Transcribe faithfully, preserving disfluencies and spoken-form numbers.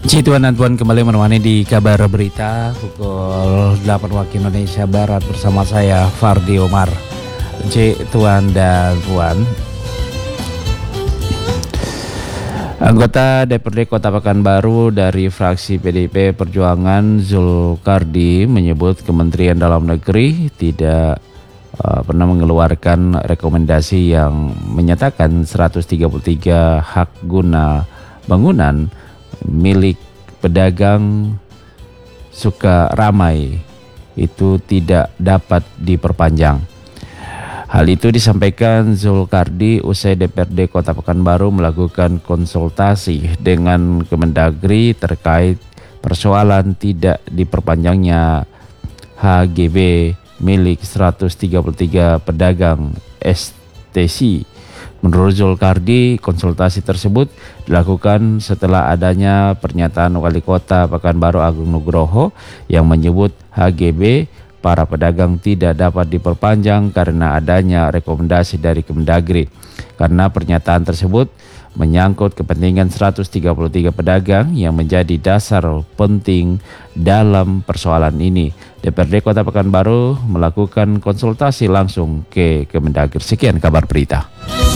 Si Tuan dan Puan kembali menemani di kabar berita pukul delapan waktu Indonesia Barat bersama saya Fardi Omar. Si Tuan dan Puan, anggota D P R D Kota Pekanbaru dari fraksi P D I P Perjuangan Zulkardi menyebut Kementerian Dalam Negeri tidak uh, pernah mengeluarkan rekomendasi yang menyatakan seratus tiga puluh tiga hak guna bangunan milik pedagang Sukaramai itu tidak dapat diperpanjang. Hal itu disampaikan Zulkardi usai D P R D Kota Pekanbaru melakukan konsultasi dengan Kemendagri terkait persoalan tidak diperpanjangnya H G B milik seratus tiga puluh tiga pedagang S T C. Menurut Zulkardi, konsultasi tersebut dilakukan setelah adanya pernyataan Wali Kota Pekanbaru Agung Nugroho yang menyebut H G B para pedagang tidak dapat diperpanjang karena adanya rekomendasi dari Kemendagri. Karena pernyataan tersebut menyangkut kepentingan seratus tiga puluh tiga pedagang yang menjadi dasar penting dalam persoalan ini. D P R D Kota Pekanbaru melakukan konsultasi langsung ke Kemendagri. Sekian kabar berita.